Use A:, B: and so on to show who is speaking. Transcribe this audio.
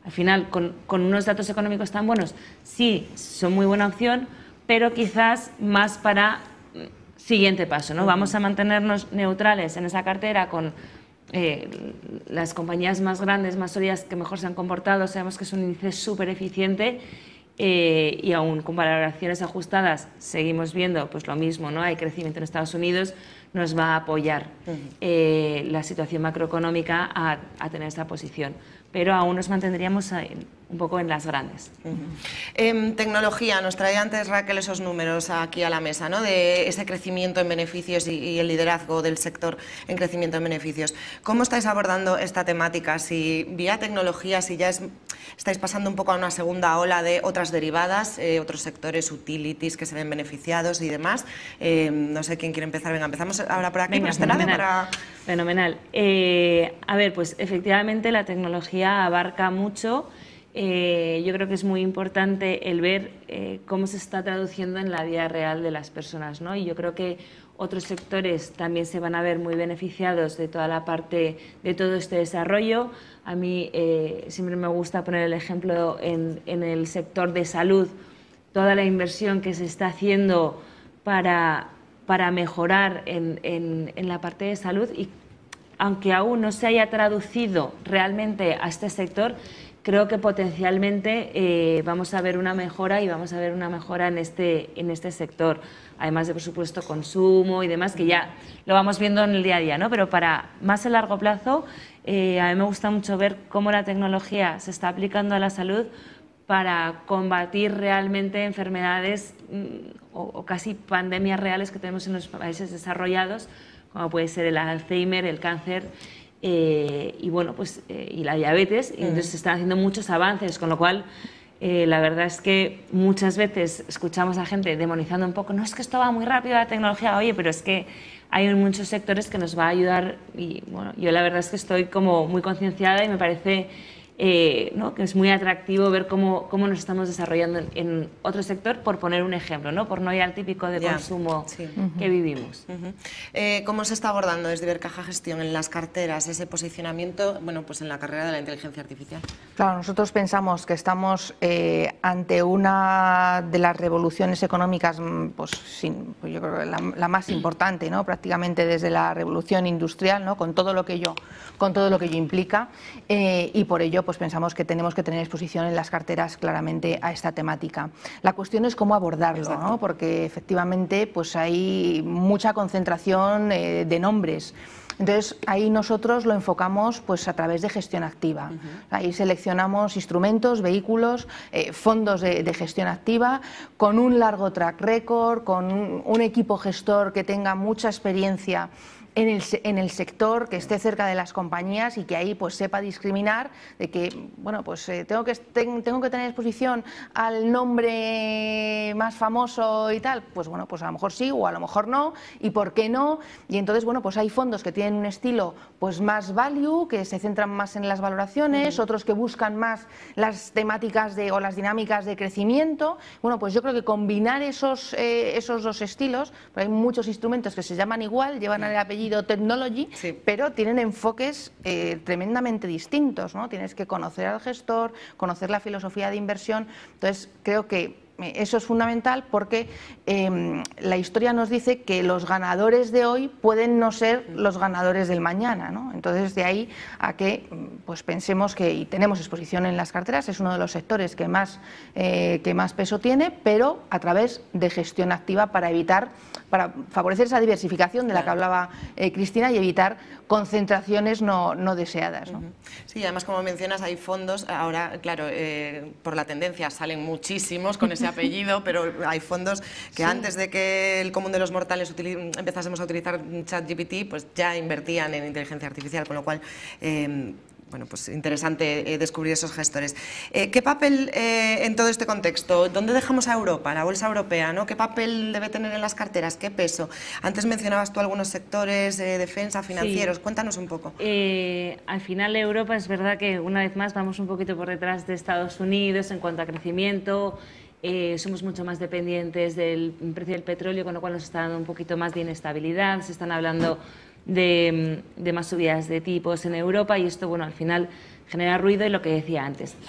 A: al final, con unos datos económicos tan buenos, sí, son muy buena opción, pero quizás más para siguiente paso, ¿no? Vamos a mantenernos neutrales en esa cartera con las compañías más grandes, más sólidas, que mejor se han comportado. Sabemos que es un índice súper eficiente y aún con valoraciones ajustadas seguimos viendo pues lo mismo, ¿no? Hay crecimiento en Estados Unidos, nos va a apoyar la situación macroeconómica a tener esta posición, pero aún nos mantendríamos un poco en las grandes.
B: Tecnología, nos traía antes Raquel esos números aquí a la mesa, ¿no? De ese crecimiento en beneficios y el liderazgo del sector en crecimiento en beneficios. ¿Cómo estáis abordando esta temática? Si vía tecnología, si ya estáis pasando un poco a una segunda ola de otras derivadas, otros sectores, utilities que se ven beneficiados y demás. No sé quién quiere empezar. Venga, empezamos ahora por aquí,
A: Venga,
B: por este lado.
A: Fenomenal. A ver, pues efectivamente la tecnología abarca mucho. Yo creo que es muy importante el ver cómo se está traduciendo en la vida real de las personas, ¿no? Y yo creo que otros sectores también se van a ver muy beneficiados de toda la parte, de todo este desarrollo. A mí siempre me gusta poner el ejemplo en el sector de salud, toda la inversión que se está haciendo para mejorar en la parte de salud, y aunque aún no se haya traducido realmente a este sector, creo que potencialmente vamos a ver una mejora, y vamos a ver una mejora en este sector, además de, por supuesto, consumo y demás, que ya lo vamos viendo en el día a día, ¿no? Pero para más a largo plazo, a mí me gusta mucho ver cómo la tecnología se está aplicando a la salud para combatir realmente enfermedades o casi pandemias reales que tenemos en los países desarrollados, como puede ser el Alzheimer, el cáncer y bueno, pues y la diabetes. Y entonces se están haciendo muchos avances, con lo cual la verdad es que muchas veces escuchamos a gente demonizando un poco, no, es que esto va muy rápido la tecnología, oye, pero es que hay muchos sectores que nos va a ayudar. Y bueno, yo la verdad es que estoy como muy concienciada y me parece ¿no? que es muy atractivo ver cómo nos estamos desarrollando en otro sector, por poner un ejemplo, ¿no? Por no ir al típico de consumo que vivimos.
B: ¿Cómo se está abordando desde Ibercaja Gestión en las carteras ese posicionamiento, bueno, pues en la carrera de la inteligencia artificial?
C: Claro, nosotros pensamos que estamos ante una de las revoluciones económicas, pues yo creo que la más importante, ¿no? Prácticamente desde la revolución industrial, ¿no? con todo lo que ello implica, y por ello pues pensamos que tenemos que tener exposición en las carteras claramente a esta temática. La cuestión es cómo abordarlo, ¿no? Porque efectivamente pues hay mucha concentración de nombres. Entonces, ahí nosotros lo enfocamos pues a través de gestión activa. Ahí seleccionamos instrumentos, vehículos, fondos de gestión activa, con un largo track record, con un equipo gestor que tenga mucha experiencia en el sector, que esté cerca de las compañías y que ahí pues sepa discriminar de que, bueno, pues tengo que tener exposición al nombre más famoso y tal, pues bueno, pues a lo mejor sí o a lo mejor no, y por qué no. Y entonces, bueno, pues hay fondos que tienen un estilo pues más value, que se centran más en las valoraciones, otros que buscan más las temáticas o las dinámicas de crecimiento. Bueno, pues yo creo que combinar esos dos estilos, hay muchos instrumentos que se llaman igual, llevan el apellido Technology, pero tienen enfoques tremendamente distintos, ¿no? Tienes que conocer al gestor, conocer la filosofía de inversión. Entonces, creo que eso es fundamental, porque la historia nos dice que los ganadores de hoy pueden no ser los ganadores del mañana, ¿no? Entonces, de ahí a que pues pensemos que, y tenemos exposición en las carteras, es uno de los sectores que más peso tiene, pero a través de gestión activa para favorecer esa diversificación de la que hablaba Cristina y evitar concentraciones no deseadas, ¿no?
B: Sí, además, como mencionas, hay fondos, ahora, claro, por la tendencia salen muchísimos con ese apellido, pero hay fondos que antes de que el común de los mortales empezásemos a utilizar ChatGPT, pues ya invertían en inteligencia artificial, con lo cual bueno, pues interesante descubrir esos gestores. ¿Qué papel en todo este contexto? ¿Dónde dejamos a Europa, la bolsa europea, ¿no? ¿Qué papel debe tener en las carteras? ¿Qué peso? Antes mencionabas tú algunos sectores, defensa, financieros. Sí. Cuéntanos un poco.
A: Al final, Europa, es verdad que una vez más vamos un poquito por detrás de Estados Unidos en cuanto a crecimiento. Somos mucho más dependientes del precio del petróleo, con lo cual nos está dando un poquito más de inestabilidad. Se están hablando de más subidas de tipos en Europa, y esto, bueno, al final genera ruido, y lo que decía antes,